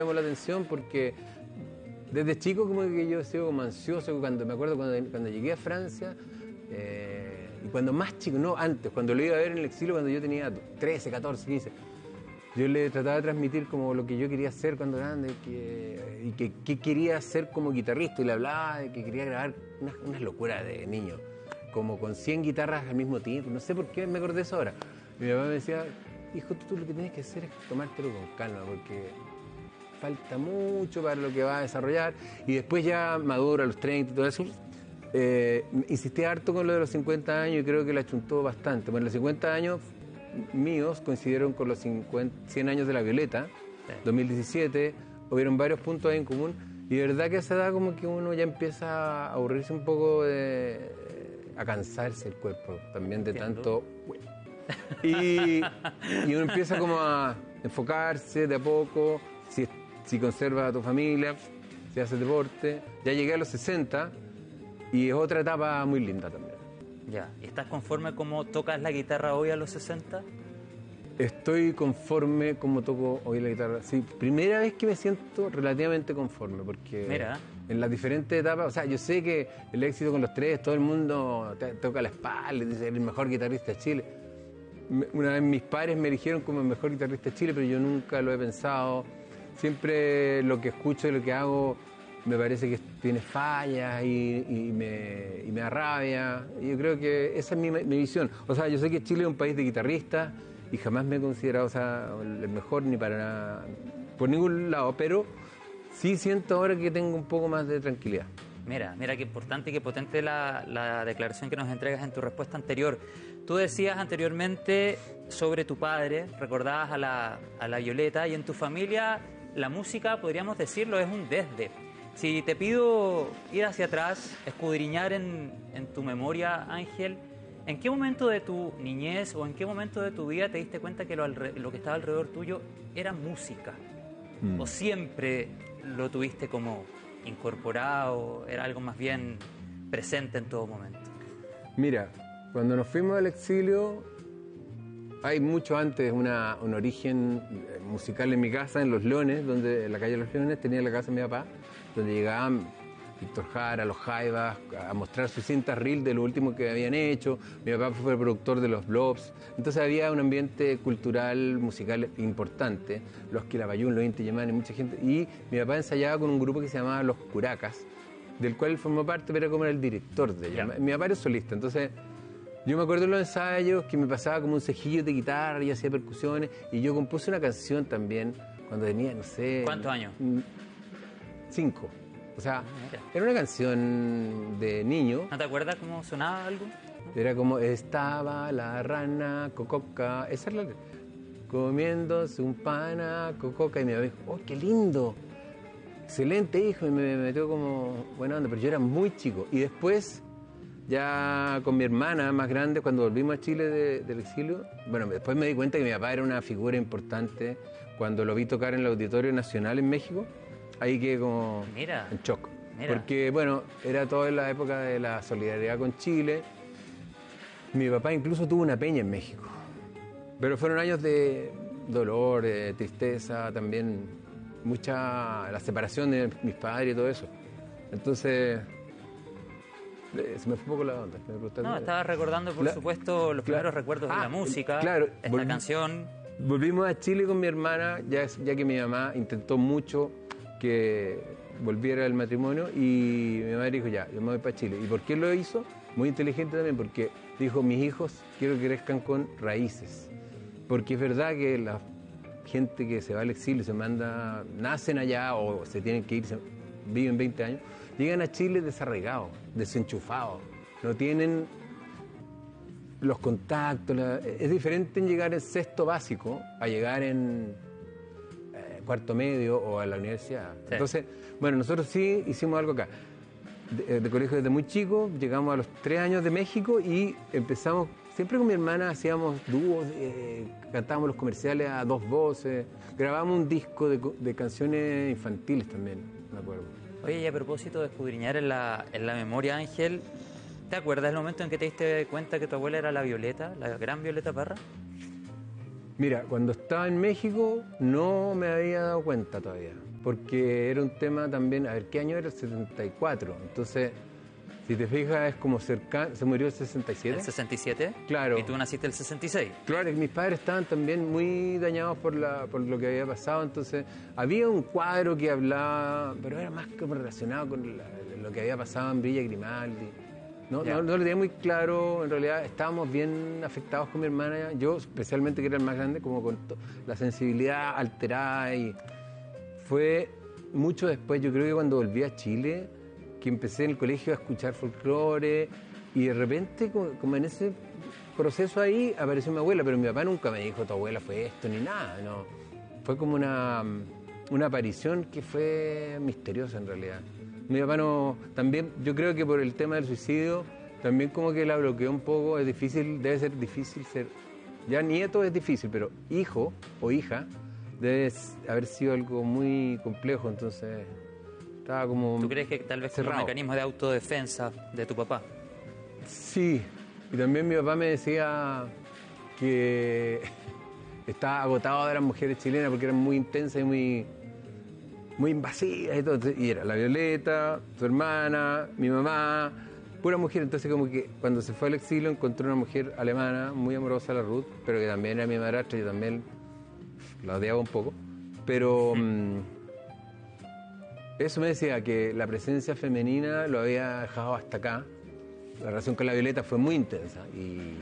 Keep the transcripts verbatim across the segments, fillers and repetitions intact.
llamó la atención porque desde chico como que yo he sido como ansioso, cuando me acuerdo cuando, cuando llegué a Francia, eh, y cuando más chico, no antes, cuando lo iba a ver en el exilio cuando yo tenía trece, catorce, quince, yo le trataba de transmitir como lo que yo quería hacer cuando grande, que, y que, que quería hacer como guitarrista, y le hablaba de que quería grabar unas, unas locuras de niño, como con cien guitarras al mismo tiempo, no sé por qué me acordé de eso ahora. Y mi papá me decía, hijo, tú, tú lo que tienes que hacer es tomártelo con calma, porque falta mucho para lo que va a desarrollar. Y después ya maduro, a los treinta y todo eso, eh, insistí harto con lo de los cincuenta años y creo que la chuntó bastante. Bueno, los cincuenta años míos coincidieron con los cincuenta, cien años de La Violeta, sí. dos mil diecisiete, hubieron varios puntos ahí en común, y de verdad que a esa edad como que uno ya empieza a aburrirse un poco, de, a cansarse el cuerpo también de Entiendo. tanto... Y, y uno empieza como a enfocarse de a poco, si, si conserva a tu familia, si haces deporte. Ya llegué a los sesenta y es otra etapa muy linda también. Ya, ¿y estás conforme como tocas la guitarra hoy a los sesenta? Estoy conforme como toco hoy la guitarra. Sí, primera vez que me siento relativamente conforme, porque Mira. en las diferentes etapas, o sea, yo sé que el éxito con los tres, todo el mundo te toca la espalda y dice, eres el mejor guitarrista de Chile. Una vez mis padres me eligieron como el mejor guitarrista de Chile, pero yo nunca lo he pensado. Siempre lo que escucho y lo que hago me parece que tiene fallas y, y, me, y me da rabia. Y yo creo que esa es mi, mi visión. O sea, yo sé que Chile es un país de guitarristas y jamás me he considerado, o sea, el mejor ni para nada, por ningún lado, pero sí siento ahora que tengo un poco más de tranquilidad. Mira, mira qué importante y qué potente la, la declaración que nos entregas en tu respuesta anterior. Tú decías anteriormente sobre tu padre, recordabas a la, a la Violeta, y en tu familia la música, podríamos decirlo, es un desde. Si te pido ir hacia atrás, escudriñar en, en tu memoria, Ángel, ¿en qué momento de tu niñez o en qué momento de tu vida te diste cuenta que lo, lo que estaba alrededor tuyo era música? Mm. ¿O siempre lo tuviste como incorporado, era algo más bien presente en todo momento? Mira, cuando nos fuimos al exilio, hay mucho antes una, un origen musical en mi casa, en Los Leones, donde, en la calle Los Leones, tenía la casa de mi papá, donde llegaban Víctor Jara, los Jaivas, a mostrar sus cintas reel de lo último que habían hecho. Mi papá fue el productor de los Blobs. Entonces había un ambiente cultural, musical importante. Los Quilapayún, los Inti Illimani, mucha gente. Y mi papá ensayaba con un grupo que se llamaba Los Curacas, del cual él formó parte, pero como era el director de ellos. Mi papá era solista, entonces yo me acuerdo de los ensayos que me pasaba como un cejillo de guitarra y hacía percusiones, y yo compuse una canción también cuando tenía, no sé... ¿Cuántos años? Cinco. O sea, Mira. Era una canción de niño. ¿No te acuerdas cómo sonaba algo? Era como, estaba la rana cococa, esa es la letra. Comiéndose un pana cococa, y mi mamá dijo, oh, qué lindo, excelente hijo, y me metió como buena onda, pero yo era muy chico. Y después, ya con mi hermana más grande, cuando volvimos a Chile de, del exilio, bueno, después me di cuenta que mi papá era una figura importante. Cuando lo vi tocar en el Auditorio Nacional en México, ahí quedé como mira, en shock. Mira. Porque, bueno, era toda la época de la solidaridad con Chile. Mi papá incluso tuvo una peña en México. Pero fueron años de dolor, de tristeza, también mucha... la separación de mis padres y todo eso. Entonces, se me fue un poco la onda. No, estaba recordando, por la, supuesto, los primeros claro, recuerdos ah, de la música, claro, esta volv, canción. Volvimos a Chile con mi hermana, ya, ya que mi mamá intentó mucho que volviera el matrimonio, y mi madre dijo, ya, yo me voy para Chile. ¿Y por qué lo hizo? Muy inteligente también, porque dijo, mis hijos quiero que crezcan con raíces. Porque es verdad que la gente que se va al exilio, se manda, nacen allá o se tienen que ir, se, viven veinte años, llegan a Chile desarraigados, desenchufados, no tienen los contactos. La, es diferente en llegar en sexto básico a llegar en cuarto medio o a la universidad. Sí. Entonces, bueno, nosotros sí hicimos algo acá. De, de colegio desde muy chico, llegamos a los tres años de México y empezamos, siempre con mi hermana hacíamos dúos, eh, cantábamos los comerciales a dos voces, grabamos un disco de, de canciones infantiles también, me acuerdo. Oye, y a propósito de escudriñar en la, en la memoria, Ángel, ¿te acuerdas del momento en que te diste cuenta que tu abuela era la Violeta, la gran Violeta Parra? Mira, cuando estaba en México no me había dado cuenta todavía, porque era un tema también, a ver, ¿qué año era? El setenta y cuatro, entonces, si te fijas, es como cercano, se murió el sesenta y siete. ¿El sesenta y siete? Claro. ¿Y tú naciste el sesenta y seis? Claro, y mis padres estaban también muy dañados por, la, por lo que había pasado, entonces había un cuadro que hablaba, pero era más como relacionado con la, lo que había pasado en Villa Grimaldi. No, no, no lo tenía muy claro, en realidad estábamos bien afectados con mi hermana, yo especialmente que era el más grande, como con la sensibilidad alterada, y fue mucho después, yo creo que cuando volví a Chile, que empecé en el colegio a escuchar folclore, y de repente, como, como en ese proceso ahí, apareció mi abuela, pero mi papá nunca me dijo, tu abuela fue esto, ni nada, no. Fue como una, una aparición que fue misteriosa en realidad. Mi papá no, también, yo creo que por el tema del suicidio, también como que la bloqueó un poco, es difícil, debe ser difícil ser, ya nieto es difícil, pero hijo o hija debe haber sido algo muy complejo, entonces estaba como ¿Tú crees que tal vez cerrado. Como un mecanismo de autodefensa de tu papá? Sí, y también mi papá me decía que estaba agotado de las mujeres chilenas porque eran muy intensas y muy... muy invasivas y todo, y era la Violeta, su hermana, mi mamá, pura mujer, entonces como que cuando se fue al exilio encontró una mujer alemana muy amorosa, la Ruth, pero que también era mi madrastra, yo también la odiaba un poco, pero mmm, eso me decía que la presencia femenina lo había dejado hasta acá, la relación con la Violeta fue muy intensa y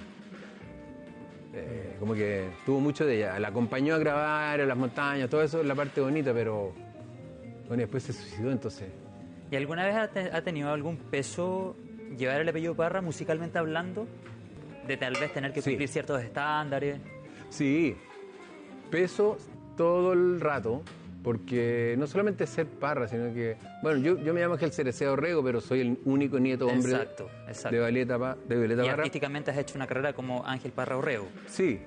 eh, como que tuvo mucho de ella, la acompañó a grabar a las montañas, todo eso es la parte bonita, pero... Bueno, después se suicidó, entonces. ¿Y alguna vez ha, te- ha tenido algún peso llevar el apellido Parra musicalmente hablando? De tal vez tener que Sí. cumplir ciertos estándares. Sí, peso todo el rato, porque no solamente es ser Parra, sino que... Bueno, yo, yo me llamo Ángel Cereceda Orrego, pero soy el único nieto hombre Exacto, exacto. de Violeta, Pa- de Violeta Y Parra. artísticamente has hecho una carrera como Ángel Parra Orrego. Sí.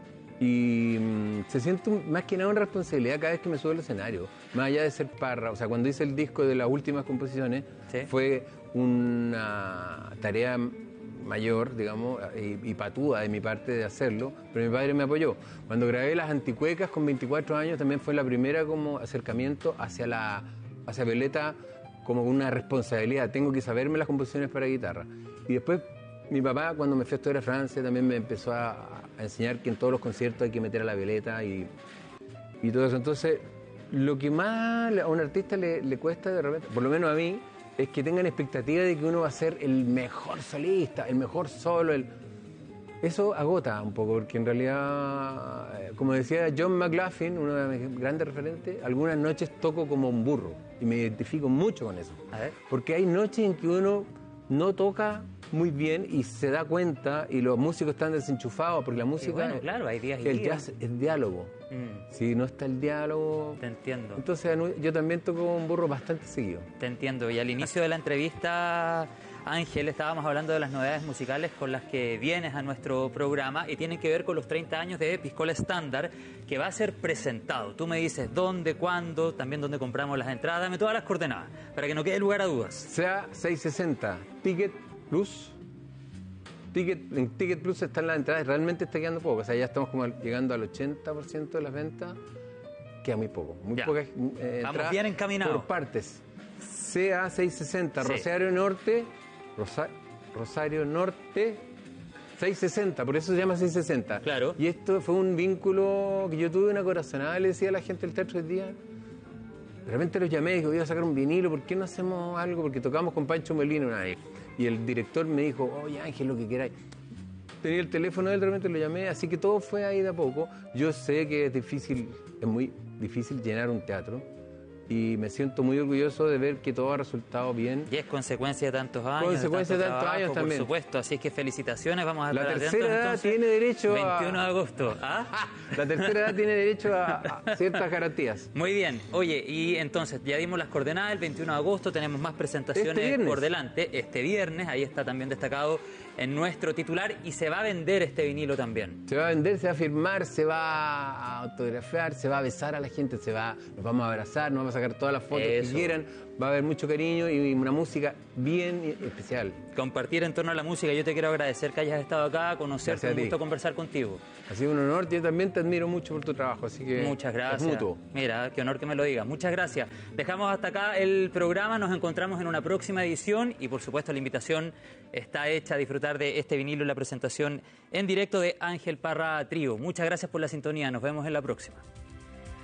Y mm, se siente un- más que nada una responsabilidad cada vez que me subo al escenario. Más allá de ser Parra. O sea, cuando hice el disco de las últimas composiciones, Sí. fue una tarea mayor, digamos, y, y patúa de mi parte de hacerlo, pero mi padre me apoyó. Cuando grabé Las Anticuecas con veinticuatro años, también fue la primera como acercamiento hacia la hacia Violeta como una responsabilidad. Tengo que saberme las composiciones para guitarra. Y después mi papá, cuando me fui a estudiar a Francia, también me empezó a, a enseñar que en todos los conciertos hay que meter a la Violeta y, y todo eso. Entonces, lo que más a un artista le, le cuesta de repente, por lo menos a mí, es que tengan expectativa de que uno va a ser el mejor solista, el mejor solo. El... Eso agota un poco, porque en realidad, eh, como decía John McLaughlin, uno de mis grandes referentes, algunas noches toco como un burro y me identifico mucho con eso. A ver. Porque hay noches en que uno no toca muy bien y se da cuenta y los músicos están desenchufados porque la música, bueno, claro, hay días y el días. jazz es diálogo. Mm, Si no está el diálogo, te entiendo. entonces anu- yo también toco un burro bastante seguido. Te entiendo. Y al inicio de la entrevista, Ángel, estábamos hablando de las novedades musicales con las que vienes a nuestro programa y tienen que ver con los treinta años de Piscola Estándar, que va a ser presentado. Tú me dices dónde, cuándo, también dónde compramos las entradas, dame todas las coordenadas, para que no quede lugar a dudas. Sea seiscientos sesenta, Ticket Plus. Ticket, en Ticket Plus están las entradas, realmente está quedando poco. O sea, ya estamos como al- llegando al ochenta por ciento de las ventas. Queda muy poco. Muy Ya. pocas eh, Vamos entradas bien encaminados. por partes. C A seiscientos sesenta, Sí. Rosario Norte, Rosa- Rosario Norte, seiscientos sesenta, por eso se llama seiscientos sesenta. Claro. Y esto fue un vínculo que yo tuve, una corazonada, le decía a la gente del teatro hoy día. De repente los llamé y dije, voy a sacar un vinilo, ¿por qué no hacemos algo? Porque tocamos con Pancho Molina una vez. Y el director me dijo, oye Ángel, lo que queráis. Tenía el teléfono de él, de repente lo llamé, así que todo fue ahí de a poco. Yo sé que es difícil, es muy difícil llenar un teatro. Y me siento muy orgulloso de ver que todo ha resultado bien. Y es consecuencia de tantos años. Consecuencia de tanto tantos años trabajo, también. Por supuesto, así es que felicitaciones, vamos a La estar tercera atentos, edad entonces. tiene derecho a... veintiuno de agosto. ¿Ah? La tercera edad tiene derecho a, a ciertas garantías. Muy bien. Oye, y entonces ya dimos las coordenadas, el veintiuno de agosto tenemos más presentaciones Este viernes. por delante. Este viernes, ahí está también destacado en nuestro titular y se va a vender este vinilo también. Se va a vender, se va a firmar, se va a autografiar, se va a besar a la gente, se va, nos vamos a abrazar, nos vamos a sacar todas las fotos Eso. que quieran, va a haber mucho cariño y una música bien especial. Compartir en torno a la música. Yo te quiero agradecer que hayas estado acá, conocerte, Gracias a un ti. gusto conversar contigo. Ha sido un honor, yo también te admiro mucho por tu trabajo, así que Muchas gracias. es mutuo. Mira, qué honor que me lo digas. Muchas gracias. Dejamos hasta acá el programa, nos encontramos en una próxima edición y por supuesto la invitación está hecha a disfrutar de este vinilo y la presentación en directo de Ángel Parra Trío. Muchas gracias por la sintonía, nos vemos en la próxima.